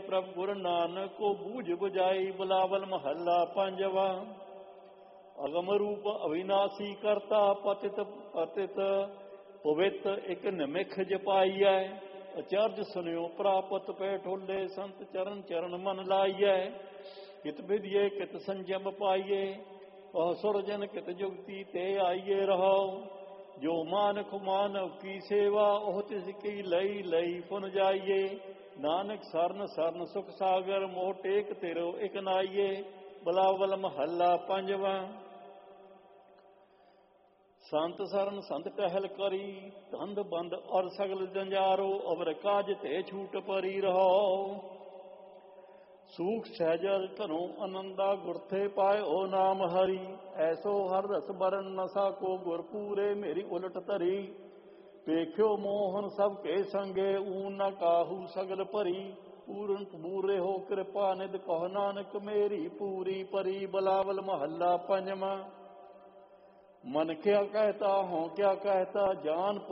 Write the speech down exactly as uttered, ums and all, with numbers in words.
ਪ੍ਰਭ ਗੁਰ ਨਾਨਕ ਕੋ ਬੂਝ ਬੁਝਾਈ। ਬਿਲਾਵਲ ਮਹੱਲਾ ਪੰਜਵਾ। ਅਗਮ ਰੂਪ ਅਵਿਨਾਸੀ ਕਰਤਾ ਪਤਿਤ ਪਤਿਤ ਪਵਿੱਤ ਇਕ ਨਿਮਿਖ ਜਪਾਈਐ। ਅਚਰਜ ਸੁਨਿਓ ਪ੍ਰਾਪਤ ਪੈ ਠੋਲੇ ਸੰਤ ਚਰਨ ਚਰਨ ਮਨ ਲਾਈਐ। ਕਿਤ ਵਿਧੀਏ ਕਿਤ ਸੰਜਮ ਪਾਈਏ ਉਹ ਸੁਰਜਨ ਕਿਤ ਜੁਗਤੀ ਤੇ ਆਈਏ ਰਹਾਉ। ਜੋ ਮਾਨਖ ਮਾਨਵ ਕੀ ਸੇਵਾ ਉਹ ਤਿਸ ਕੀ ਲਈ ਲਈ ਪੁਨ ਜਾਈਏ। ਨਾਨਕ ਸਰਨ ਸਰਨ ਸੁਖ ਸਾਗਰ ਮੋਹ ਟੇਕ ਤੇਰੋ ਇਕ ਨਾਈਏ। ਬਿਲਾਵਲ ਮਹੱਲਾ ਪੰਜਵਾ। ਸੰਤ ਸਰਨ ਸੰਤ ਟਹਿਲ ਕਰੀ ਧੰਦ ਬੰਦ ਔਰ ਸਗਲ ਜੰਜਾਰੋ। ਅਵਰ ਕਾਜ ਤੇ ਛੂਟ ਪਰੀ ਰਹੋ। ਸੂਖ ਸਹਿਜਲ ਧਨੋ ਆਨੰਦਾ ਗੁਰਥੇ ਪਾਇਓ ਨਾਮ ਹਰੀ। ਐਸੋ ਹਰ ਰਸ ਬਰਨ ਨਸਾ ਕੋ ਗੁਰ ਪੂਰੇ ਮੇਰੀ ਉਲਟ ਧਰੀ। ਵੇਖਿਓ ਮੋਹਨ ਸਭ ਕੇ ਸੰਗੇ ਊਨ ਨ ਕਾਹੂ ਸਗਲ ਭਰੀ। ਪੂਰਨ ਪੂਰੇ ਹੋ ਕਿਰਪਾ ਨਿਧ ਕਹੁ ਨਾਨਕ ਮੇਰੀ ਪੂਰੀ ਪਰੀ। ਬਿਲਾਵਲ ਮਹੱਲਾ ਪੰਜਵਾਂ। ਮਨ ਕਿਆ ਕਹਿਤਾ ਹੋਂ ਕਿਆ ਕਹਿਤਾ ਜਾਨ